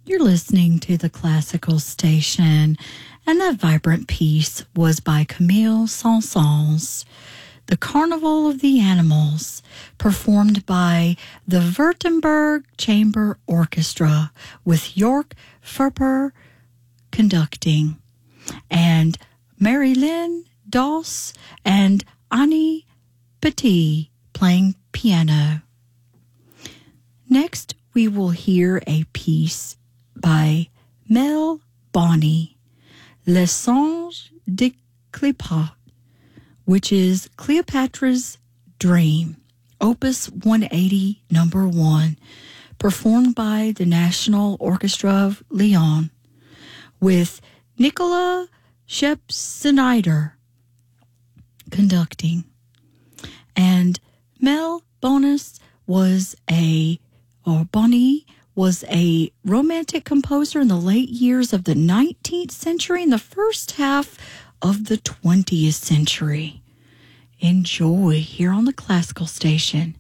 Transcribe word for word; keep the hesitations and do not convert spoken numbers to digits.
You're listening to the Classical Station, and that vibrant piece was by Camille Saint-Saëns, The Carnival of the Animals, performed by the Württemberg Chamber Orchestra with Jörg Furper conducting, and Marilyn Doss and Annie Petit playing piano. Next, we will hear a piece by Mel Bonney, Les Songes de Cléopâtre, which is Cleopatra's Dream, Opus one eighty, number one, performed by the National Orchestra of Lyon, with Nicola Shep-Snyder conducting. And Mel Bonus was a, or Bonney was a romantic composer in the late years of the nineteenth century and the first half of the twentieth century. Enjoy here on the Classical Station.